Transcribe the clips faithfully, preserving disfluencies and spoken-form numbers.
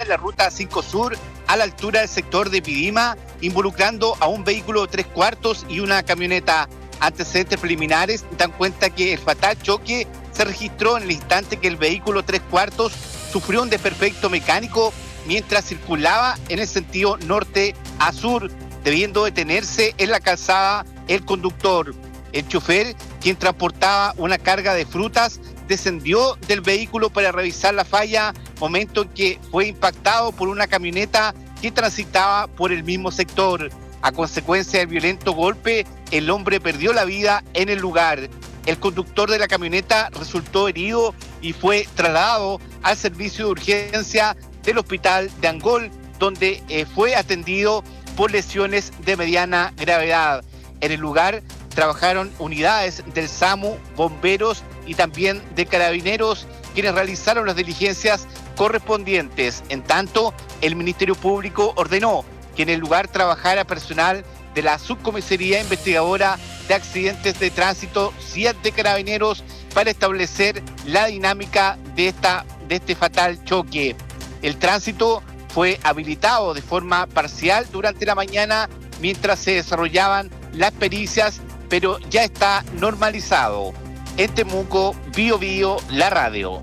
en la ruta cinco Sur a la altura del sector de Pidima, involucrando a un vehículo tres cuartos y una camioneta. Antecedentes preliminares dan cuenta que el fatal choque se registró en el instante que el vehículo tres cuartos sufrió un desperfecto mecánico mientras circulaba en el sentido norte a sur, debiendo detenerse en la calzada el conductor. El chofer, quien transportaba una carga de frutas, descendió del vehículo para revisar la falla, momento en que fue impactado por una camioneta que transitaba por el mismo sector. A consecuencia del violento golpe, el hombre perdió la vida en el lugar. El conductor de la camioneta resultó herido y fue trasladado al servicio de urgencia del hospital de Angol, donde eh, fue atendido por lesiones de mediana gravedad. En el lugar trabajaron unidades del SAMU, bomberos y también de carabineros, quienes realizaron las diligencias correspondientes. En tanto, el Ministerio Público ordenó que en el lugar trabajara personal de la Subcomisaría Investigadora de Accidentes de Tránsito, C I A T de Carabineros, para establecer la dinámica de, esta, de este fatal choque. El tránsito fue habilitado de forma parcial durante la mañana mientras se desarrollaban las pericias, pero ya está normalizado. En Temuco, Bio Bio, la radio.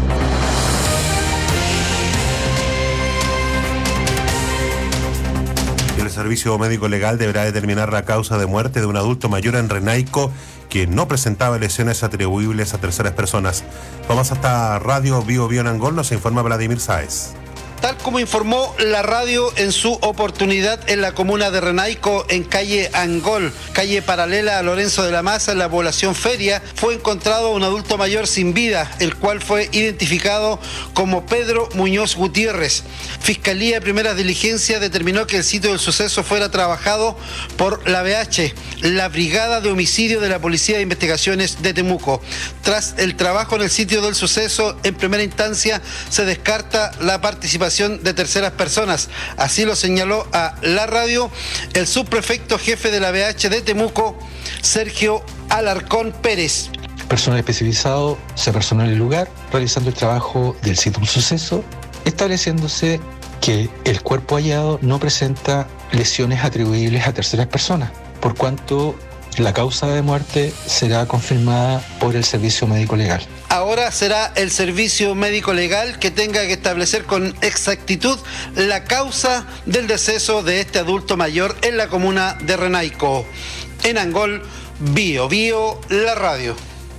El Servicio Médico Legal deberá determinar la causa de muerte de un adulto mayor en Renaico que no presentaba lesiones atribuibles a terceras personas. Vamos hasta Radio Bio Bio en Angol, nos informa Vladimir Sáez. Tal como informó la radio en su oportunidad en la comuna de Renaico, en calle Angol, calle paralela a Lorenzo de la Maza, en la población Feria, fue encontrado un adulto mayor sin vida, el cual fue identificado como Pedro Muñoz Gutiérrez. Fiscalía de Primeras Diligencias determinó que el sitio del suceso fuera trabajado por la B H, la Brigada de Homicidio de la Policía de Investigaciones de Temuco. Tras el trabajo en el sitio del suceso, en primera instancia se descarta la participación de terceras personas. Así lo señaló a la radio el subprefecto jefe de la B H de Temuco, Sergio Alarcón Pérez. Personal especializado se personó en el lugar realizando el trabajo del sitio del suceso, estableciéndose que el cuerpo hallado no presenta lesiones atribuibles a terceras personas, por cuanto la causa de muerte será confirmada por el Servicio Médico Legal. Ahora será el Servicio Médico Legal que tenga que establecer con exactitud la causa del deceso de este adulto mayor en la comuna de Renaico. En Angol, Bio Bio, la radio.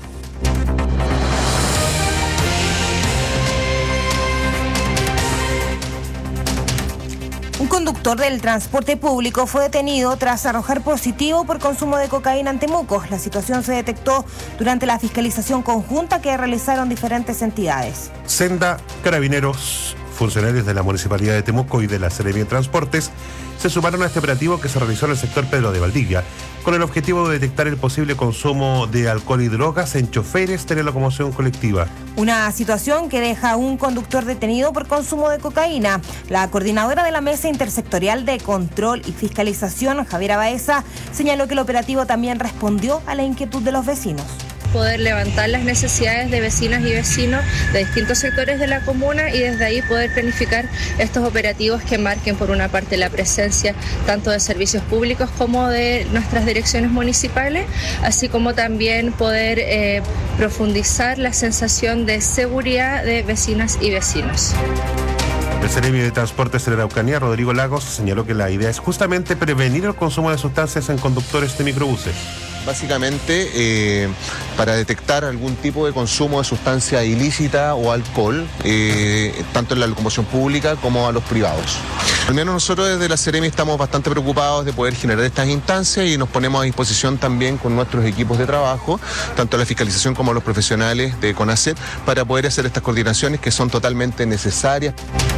Un conductor del transporte público fue detenido tras arrojar positivo por consumo de cocaína en Temuco. La situación se detectó durante la fiscalización conjunta que realizaron diferentes entidades. Senda, Carabineros, funcionarios de la Municipalidad de Temuco y de la Seremía de Transportes se sumaron a este operativo que se realizó en el sector Pedro de Valdivia, con el objetivo de detectar el posible consumo de alcohol y drogas en choferes de la locomoción colectiva. Una situación que deja a un conductor detenido por consumo de cocaína. La coordinadora de la Mesa Intersectorial de Control y Fiscalización, Javiera Baeza, señaló que el operativo también respondió a la inquietud de los vecinos. Poder levantar las necesidades de vecinas y vecinos de distintos sectores de la comuna y desde ahí poder planificar estos operativos que marquen por una parte la presencia tanto de servicios públicos como de nuestras direcciones municipales, así como también poder eh, profundizar la sensación de seguridad de vecinas y vecinos. El Seremio de Transportes de la Araucanía, Rodrigo Lagos, señaló que la idea es justamente prevenir el consumo de sustancias en conductores de microbuses. Básicamente eh, para detectar algún tipo de consumo de sustancia ilícita o alcohol, eh, tanto en la locomoción pública como a los privados. Al menos nosotros desde la Seremi estamos bastante preocupados de poder generar estas instancias y nos ponemos a disposición también con nuestros equipos de trabajo, tanto la fiscalización como los profesionales de CONACET, para poder hacer estas coordinaciones que son totalmente necesarias.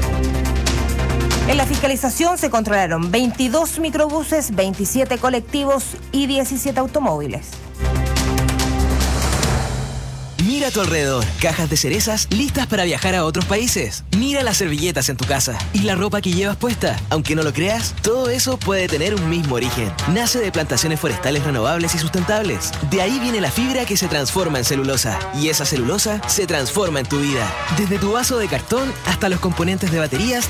En la fiscalización se controlaron veintidós microbuses, veintisiete colectivos y diecisiete automóviles. Mira a tu alrededor, cajas de cerezas listas para viajar a otros países. Mira las servilletas en tu casa y la ropa que llevas puesta. Aunque no lo creas, todo eso puede tener un mismo origen. Nace de plantaciones forestales renovables y sustentables. De ahí viene la fibra que se transforma en celulosa. Y esa celulosa se transforma en tu vida. Desde tu vaso de cartón hasta los componentes de baterías